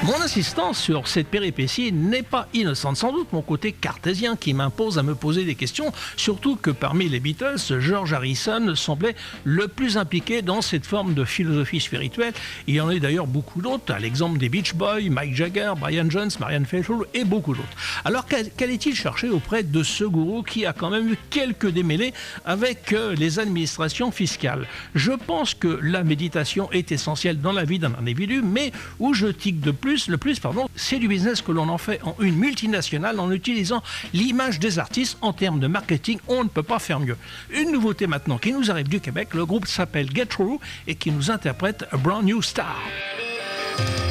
Mon insistance sur cette péripétie n'est pas innocente, sans doute mon côté cartésien qui m'impose à me poser des questions, surtout que parmi les Beatles, George Harrison semblait le plus impliqué dans cette forme de philosophie spirituelle. Il y en a d'ailleurs beaucoup d'autres, à l'exemple des Beach Boys, Mick Jagger, Brian Jones, Marianne Faithfull et beaucoup d'autres. Alors qu'allait-il chercher auprès de ce gourou qui a quand même eu quelques démêlés avec les administrations fiscales? Je pense que la méditation est essentielle dans la vie d'un individu, mais où je tique le plus, c'est du business que l'on en fait en une multinationale en utilisant l'image des artistes en termes de marketing. On ne peut pas faire mieux. Une nouveauté maintenant qui nous arrive du Québec, le groupe s'appelle Get Through et qui nous interprète A Brand New Star.